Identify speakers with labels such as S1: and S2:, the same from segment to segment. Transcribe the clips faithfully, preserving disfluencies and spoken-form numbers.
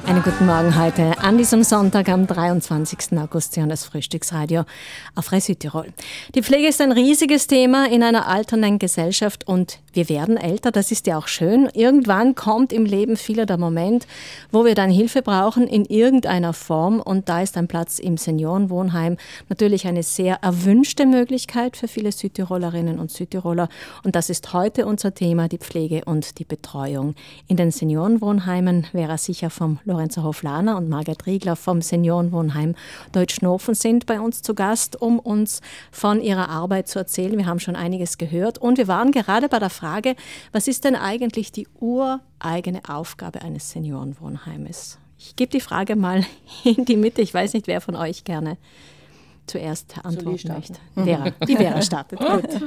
S1: Einen guten Morgen heute an diesem Sonntag am dreiundzwanzigsten August, Sie hören das Frühstücksradio auf Frei Südtirol. Die Pflege ist ein riesiges Thema in einer alternden Gesellschaft und wir werden älter, das ist ja auch schön. Irgendwann kommt im Leben vieler der Moment, wo wir dann Hilfe brauchen in irgendeiner Form und da ist ein Platz im Seniorenwohnheim natürlich eine sehr erwünschte Möglichkeit für viele Südtirolerinnen und Südtiroler und das ist heute unser Thema, die Pflege und die Betreuung. In den Seniorenwohnheimen wäre sicher vom Lorenzo Hoflaner und Margret Riegler vom Seniorenwohnheim Deutschnofen sind bei uns zu Gast, um uns von ihrer Arbeit zu erzählen. Wir haben schon einiges gehört und wir waren gerade bei der Frage, was ist denn eigentlich die ureigene Aufgabe eines Seniorenwohnheimes? Ich gebe die Frage mal in die Mitte. Ich weiß nicht, wer von euch gerne zuerst antworten möchte. Vera, die Vera startet. Gut.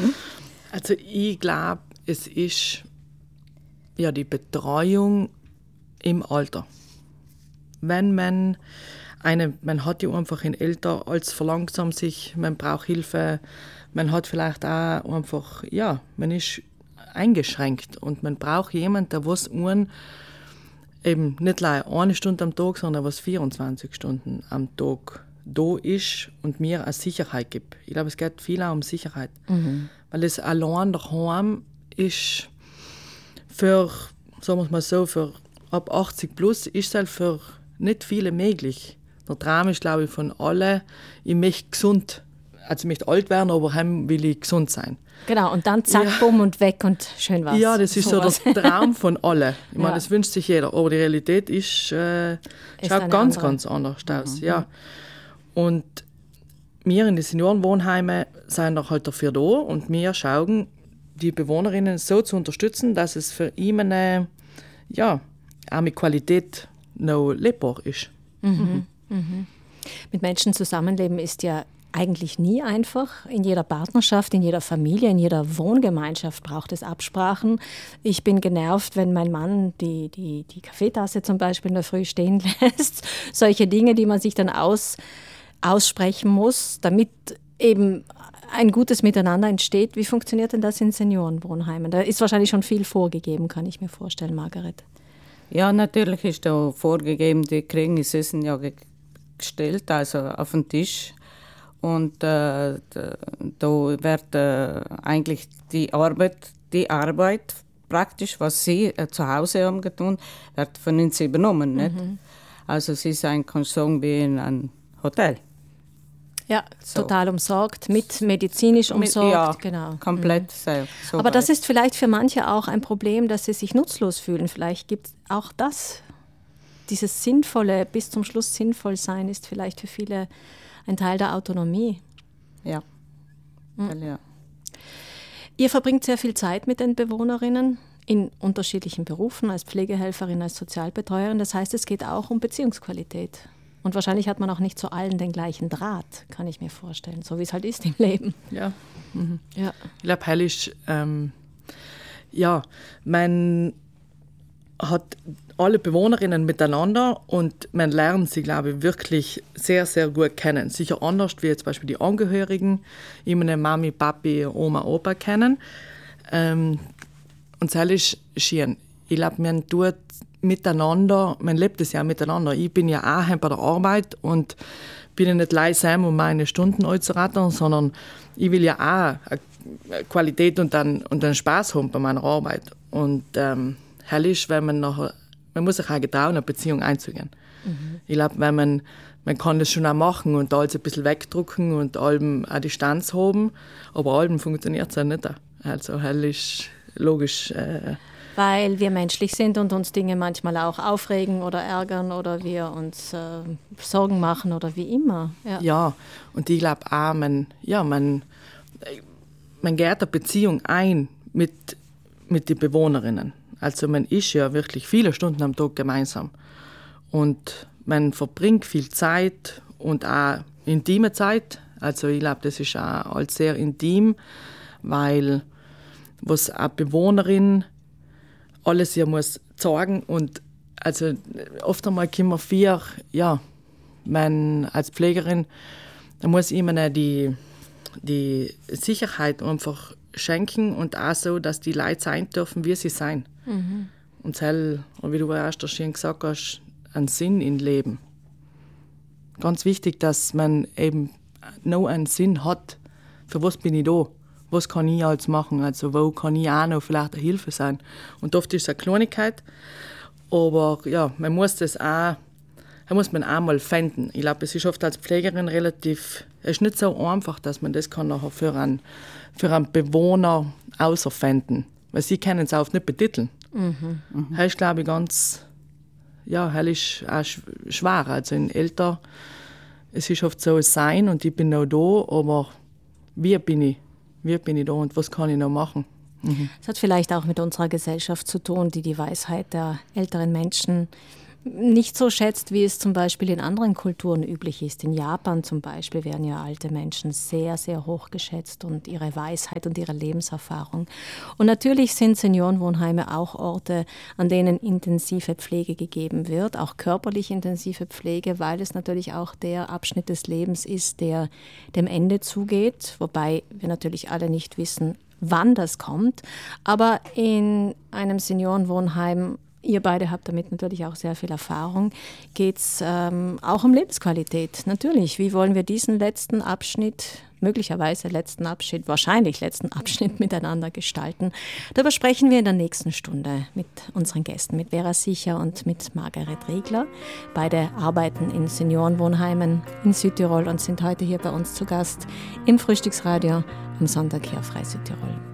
S2: Also ich glaube, es ist ja die Betreuung im Alter. Wenn man eine, man hat ja einfach ein Alter als verlangsamt sich, man braucht Hilfe, man hat vielleicht auch einfach, ja, man ist eingeschränkt und man braucht jemanden, der was einen eben nicht nur eine Stunde am Tag, sondern was vierundzwanzig Stunden am Tag da ist und mir eine Sicherheit gibt. Ich glaube, es geht viel auch um Sicherheit. Mhm. Weil es allein daheim ist für, sagen wir es mal so, für ab achtzig plus ist es halt für nicht viele möglich. Der Traum ist, glaube ich, von allen, ich möchte gesund, also ich möchte alt werden, aber heim will ich gesund sein.
S1: Genau, und dann zack, ja. bumm und weg und schön war's.
S2: Ja, das ist so, so der Traum von allen. Ich meine,
S1: ja.
S2: das wünscht sich jeder, aber die Realität ist, äh, ist schaut ganz, andere. ganz anders aus. Mhm. Ja. Und wir in den Seniorenwohnheimen sind auch halt dafür da und wir schauen, die Bewohnerinnen so zu unterstützen, dass es für ihnen äh, ja, auch mit Qualität noch lebbar ist.
S1: Mhm. Mhm. Mit Menschen zusammenleben ist ja eigentlich nie einfach. In jeder Partnerschaft, in jeder Familie, in jeder Wohngemeinschaft braucht es Absprachen. Ich bin genervt, wenn mein Mann die, die, die Kaffeetasse zum Beispiel in der Früh stehen lässt. Solche Dinge, die man sich dann aus, aussprechen muss, damit eben ein gutes Miteinander entsteht. Wie funktioniert denn das in Seniorenwohnheimen? Da ist wahrscheinlich schon viel vorgegeben, kann ich mir vorstellen, Margaret.
S3: Ja, natürlich ist da vorgegeben, die kriegen das Essen ja gestellt, also auf den Tisch. Und äh, da wird äh, eigentlich die Arbeit, die Arbeit praktisch, was sie äh, zu Hause haben getan, wird von ihnen übernommen. Nicht? Mhm. Also es ist ein, kann ich sagen, wie in einem Hotel.
S1: Ja, so. Total umsorgt, mit medizinisch umsorgt. Mit, ja,
S3: genau. Komplett.
S1: Mhm.
S3: So
S1: Aber das ist vielleicht für manche auch ein Problem, dass sie sich nutzlos fühlen. Vielleicht gibt es auch das. Dieses sinnvolle, bis zum Schluss sinnvoll sein, ist vielleicht für viele ein Teil der Autonomie.
S3: Ja. Mhm. ja.
S1: Ihr verbringt sehr viel Zeit mit den Bewohnerinnen in unterschiedlichen Berufen, als Pflegehelferin, als Sozialbetreuerin. Das heißt, es geht auch um Beziehungsqualität. Und wahrscheinlich hat man auch nicht zu allen den gleichen Draht, kann ich mir vorstellen, so wie es halt ist im Leben.
S2: Ja, mhm.
S1: ja.
S2: Ich glaube, heil ist, ähm, ja, man hat alle Bewohnerinnen miteinander und man lernt sie, glaube ich, wirklich sehr, sehr gut kennen. Sicher anders, wie jetzt zum Beispiel die Angehörigen, immer eine Mami, Papi, Oma, Opa kennen. Ähm, und das ist schön. Ich glaube, man tut miteinander, man lebt es ja miteinander. Ich bin ja auch bei der Arbeit und bin ja nicht leise, um meine Stunden anzurattern, sondern ich will ja auch Qualität und dann, und dann Spaß haben bei meiner Arbeit. Und ähm, hell ist, wenn man nachher, man muss sich auch getrauen, eine Beziehung einzugehen. Mhm. Ich glaube, wenn man, man kann das schon auch machen und alles ein bisschen wegdrücken und allem eine Distanz haben, aber allem funktioniert es ja nicht. Also hell ist logisch. Äh,
S1: Weil wir menschlich sind und uns Dinge manchmal auch aufregen oder ärgern oder wir uns äh, Sorgen machen oder wie immer. Ja,
S2: ja und ich glaube auch, man, ja, man, man geht eine Beziehung ein mit, mit den Bewohnerinnen. Also man ist ja wirklich viele Stunden am Tag gemeinsam. Und man verbringt viel Zeit und auch intime Zeit. Also ich glaube, das ist auch alles sehr intim, weil was eine Bewohnerin alles ja muss zeigen und also oft einmal kommen wir vier, ja, man als Pflegerin, da muss ich immer die, die Sicherheit einfach schenken und auch so, dass die Leute sein dürfen, wie sie sein. Mhm. Und das, wie du erst schön gesagt hast, einen Sinn im Leben. Ganz wichtig, dass man eben noch einen Sinn hat, für was bin ich da, was kann ich jetzt machen, also wo kann ich auch noch vielleicht eine Hilfe sein. Und oft ist es eine Kleinigkeit, aber ja, man muss das auch, da muss man auch mal finden. Ich glaube, es ist oft als Pflegerin relativ, es ist nicht so einfach, dass man das kann nachher für einen, für einen Bewohner außerfinden, weil sie können es oft nicht betiteln. Mhm. Mhm. Das ist, glaube ich, ganz, ja, das ist auch schwer. Also in Eltern, es ist oft so ein Sein und ich bin noch da, aber wie bin ich? Wie bin ich da und was kann ich noch machen? Es
S1: mhm. hat vielleicht auch mit unserer Gesellschaft zu tun, die die Weisheit der älteren Menschen nicht so schätzt, wie es zum Beispiel in anderen Kulturen üblich ist. In Japan zum Beispiel werden ja alte Menschen sehr, sehr hoch geschätzt und ihre Weisheit und ihre Lebenserfahrung. Und natürlich sind Seniorenwohnheime auch Orte, an denen intensive Pflege gegeben wird, auch körperlich intensive Pflege, weil es natürlich auch der Abschnitt des Lebens ist, der dem Ende zugeht, wobei wir natürlich alle nicht wissen, wann das kommt. Aber in einem Seniorenwohnheim, ihr beide habt damit natürlich auch sehr viel Erfahrung, geht es ähm, auch um Lebensqualität. Natürlich, wie wollen wir diesen letzten Abschnitt, möglicherweise letzten Abschnitt, wahrscheinlich letzten Abschnitt miteinander gestalten? Darüber sprechen wir in der nächsten Stunde mit unseren Gästen, mit Vera Sicher und mit Margaret Riegler. Beide arbeiten in Seniorenwohnheimen in Südtirol und sind heute hier bei uns zu Gast im Frühstücksradio am Sonntag hier auf Frei Südtirol.